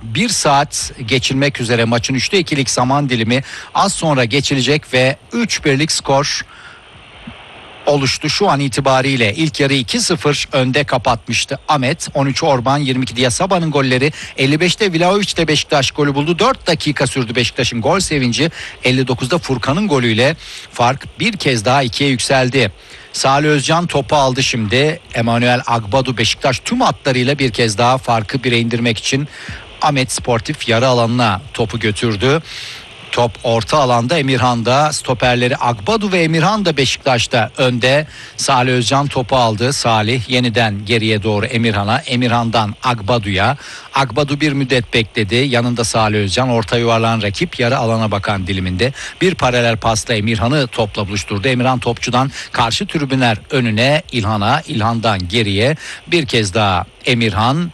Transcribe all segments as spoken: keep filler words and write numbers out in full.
bir saat geçilmek üzere, maçın üçte ikilik zaman dilimi az sonra geçilecek ve üç birlik skor oluştu. Şu an itibariyle ilk yarı iki sıfır önde kapatmıştı Ahmet. on üç Orban, yirmi iki Diasaba'nın golleri. elli beşte Vlahovic de Beşiktaş golü buldu. dört dakika sürdü Beşiktaş'ın gol sevinci. elli dokuzda Furkan'ın golüyle fark bir kez daha ikiye yükseldi. Salih Özcan topu aldı şimdi. Emanuel Agbadu Beşiktaş tüm hatlarıyla bir kez daha farkı bire indirmek için Ahmet Sportif yarı alanına topu götürdü. Top orta alanda, Emirhan'da, stoperleri Agbadu ve Emirhan da Beşiktaş'ta önde. Salih Özcan topu aldı. Salih yeniden geriye doğru Emirhan'a, Emirhan'dan Agbadu'ya. Agbadu bir müddet bekledi. Yanında Salih Özcan, orta yuvarlanan rakip yarı alana bakan diliminde bir paralel pasla Emirhan'ı topla buluşturdu. Emirhan topçudan karşı tribünler önüne, İlhan'a, İlhan'dan geriye bir kez daha Emirhan.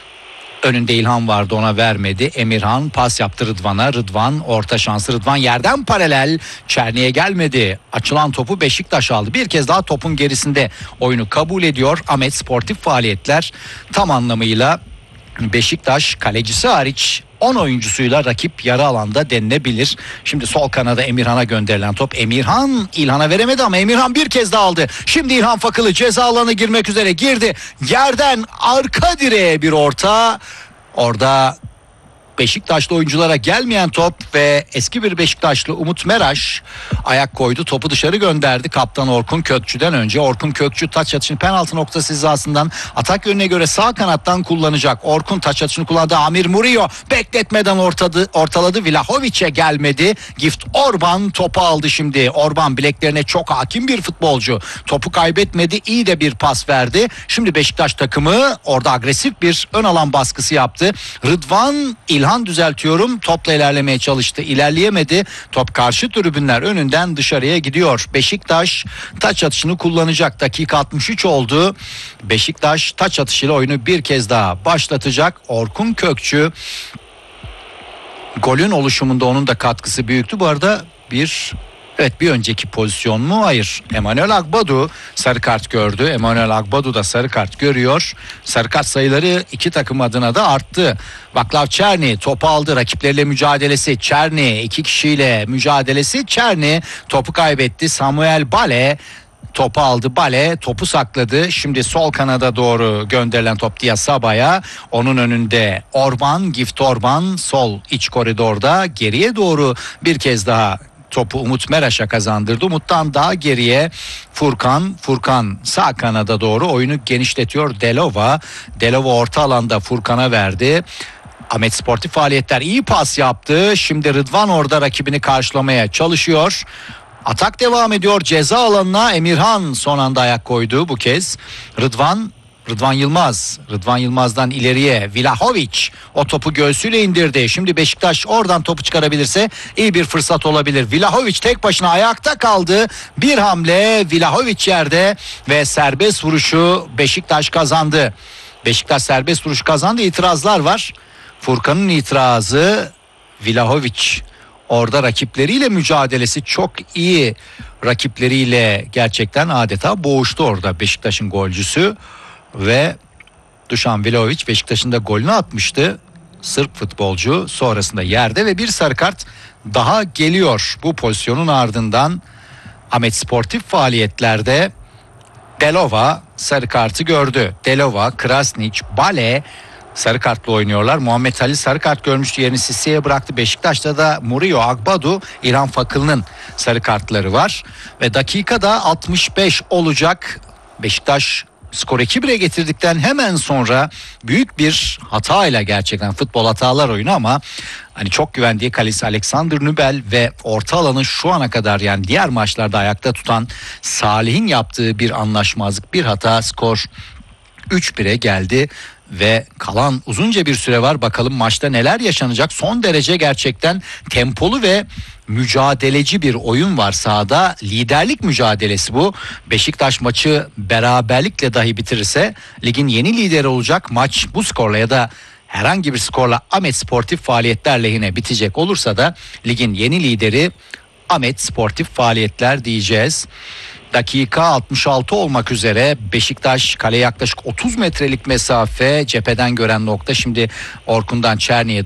Önünde İlhan vardı, ona vermedi. Emirhan pas yaptı Rıdvan'a. Rıdvan orta şansı. Rıdvan yerden paralel. Çerni'ye gelmedi. Açılan topu Beşiktaş aldı. Bir kez daha topun gerisinde oyunu kabul ediyor. Ahmet Sportif faaliyetler tam anlamıyla Beşiktaş kalecisi hariç on oyuncusuyla rakip yarı alanda denilebilir. Şimdi sol kanada Emirhan'a gönderilen top. Emirhan İlhan'a veremedi ama Emirhan bir kez daha aldı. Şimdi İlhan Fakılı ceza alanına girmek üzere girdi. Yerden arka direğe bir orta. Orada Beşiktaşlı oyunculara gelmeyen top ve eski bir Beşiktaşlı Umut Meraş ayak koydu. Topu dışarı gönderdi kaptan Orkun Kökçü'den önce. Orkun Kökçü taç atışını penaltı noktası hizasından atak yönüne göre sağ kanattan kullanacak. Orkun taç atışını kullandı. Amir Murillo bekletmeden ortadı, ortaladı. Vlahovic'e gelmedi. Gift Orban topu aldı şimdi. Orban bileklerine çok hakim bir futbolcu. Topu kaybetmedi. İyi de bir pas verdi. Şimdi Beşiktaş takımı orada agresif bir ön alan baskısı yaptı. Rıdvan İlhan İlhan düzeltiyorum. Topla ilerlemeye çalıştı. İlerleyemedi. Top karşı tribünler önünden dışarıya gidiyor. Beşiktaş taç atışını kullanacak. Dakika altmış üç oldu. Beşiktaş taç atışıyla oyunu bir kez daha başlatacak. Orkun Kökçü golün oluşumunda onun da katkısı büyüktü. Bu arada bir Evet bir önceki pozisyon mu? Hayır. Emanuel Agbadu sarı kart gördü. Emanuel Agbadu da sarı kart görüyor. Sarı kart sayıları iki takım adına da arttı. Vaklav Çerni topu aldı. Rakipleriyle mücadelesi. Çerni iki kişiyle mücadelesi. Çerni topu kaybetti. Samuel Bale topu aldı. Bale topu sakladı. Şimdi sol kanada doğru gönderilen top Diasaba'ya. Onun önünde Orban, Gift Orban sol iç koridorda geriye doğru bir kez daha topu Umut Meraş'a kazandırdı. Umut'tan daha geriye Furkan. Furkan sağ kanada doğru oyunu genişletiyor. Delova. Delova orta alanda Furkan'a verdi. Ahmet Sportif faaliyetler, iyi pas yaptı. Şimdi Rıdvan orada rakibini karşılamaya çalışıyor. Atak devam ediyor ceza alanına. Emirhan son anda ayak koydu bu kez. Rıdvan Rıdvan Yılmaz. Rıdvan Yılmaz'dan ileriye Vlahovic o topu göğsüyle indirdi. Şimdi Beşiktaş oradan topu çıkarabilirse iyi bir fırsat olabilir. Vlahovic tek başına ayakta kaldı. Bir hamle, Vlahovic yerde ve serbest vuruşu Beşiktaş kazandı. Beşiktaş serbest vuruş kazandı. İtirazlar var. Furkan'ın itirazı, Vlahovic orada rakipleriyle mücadelesi çok iyi. Rakipleriyle gerçekten adeta boğuştu orada Beşiktaş'ın golcüsü. Ve Dušan Vlahovic Beşiktaş'ın da golünü atmıştı. Sırp futbolcu sonrasında yerde ve bir sarı kart daha geliyor. Bu pozisyonun ardından Ahmet Sportif faaliyetlerde Delova sarı kartı gördü. Delova, Krasnić, Bale sarı kartla oynuyorlar. Muhammed Ali sarı kart görmüştü, yerini Sissi'ye bıraktı. Beşiktaş'ta da Murillo, Agbadu, İlhan Fakıl'ın sarı kartları var. Ve dakikada altmış beş olacak. Beşiktaş skor iki bire getirdikten hemen sonra büyük bir hatayla, gerçekten futbol hatalar oyunu ama hani çok güvendiği kalesi Alexander Nübel ve orta alanı şu ana kadar yani diğer maçlarda ayakta tutan Salih'in yaptığı bir anlaşmazlık, bir hata, skor üç bire geldi. Ve kalan uzunca bir süre var. Bakalım maçta neler yaşanacak. Son derece gerçekten tempolu ve mücadeleci bir oyun var sahada. Liderlik mücadelesi bu. Beşiktaş maçı beraberlikle dahi bitirirse ligin yeni lideri olacak. Maç bu skorla ya da herhangi bir skorla Ahmet Sportif faaliyetler lehine bitecek olursa da ligin yeni lideri Ahmet Sportif faaliyetler diyeceğiz. Dakika altmış altı olmak üzere. Beşiktaş kaleye yaklaşık otuz metrelik mesafe, cepheden gören nokta. Şimdi Orkun'dan Çerni'ye